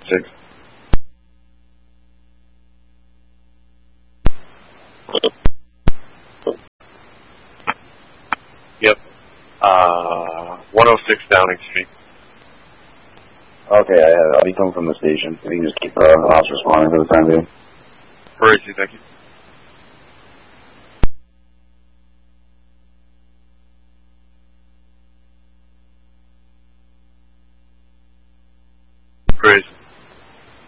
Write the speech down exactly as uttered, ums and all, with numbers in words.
six. Yep. Uh, one oh six Downing Street. Okay, I, I'll be coming from the station. You can just keep uh, ops responding for the time being. Crazy, thank you.